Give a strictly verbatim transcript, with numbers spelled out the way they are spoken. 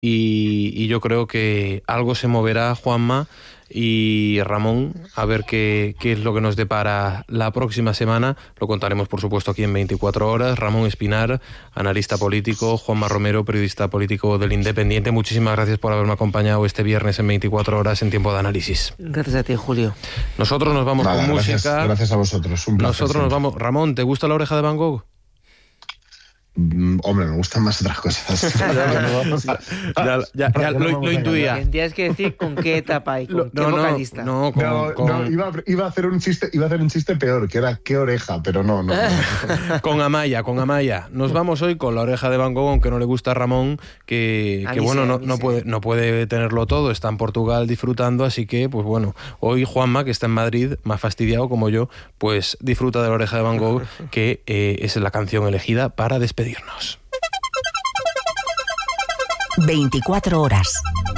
y, y yo creo que algo se moverá, Juanma y Ramón, a ver qué, qué es lo que nos depara la próxima semana. Lo contaremos, por supuesto, aquí en veinticuatro horas. Ramón Espinar, analista político, Juanma Romero, periodista político del Independiente. Muchísimas gracias por haberme acompañado este viernes en veinticuatro horas en Tiempo de Análisis. Gracias a ti, Julio. Nosotros nos vamos Nada, con gracias, música. Gracias a vosotros. Un placer. Nosotros nos vamos. Ramón, ¿te gusta La Oreja de Van Gogh? Mm, hombre, me gustan más otras cosas. ya ya, ya lo, lo intuía. Tendrías que decir con qué etapa y con Lo, qué no, vocalista. No, no, con, no, con... no iba, a, iba, a hacer un chiste, iba a hacer un chiste peor, que era qué oreja, pero no, no. no. Con Amaya, con Amaya. Nos vamos hoy con La Oreja de Van Gogh, aunque no le gusta a Ramón, que, que bueno, sí, no, no, puede, no puede tenerlo todo, está en Portugal disfrutando, así que, pues bueno, hoy Juanma, que está en Madrid, más fastidiado como yo, pues disfruta de La Oreja de Van Gogh, que eh, es la canción elegida para despedirnos. veinticuatro horas.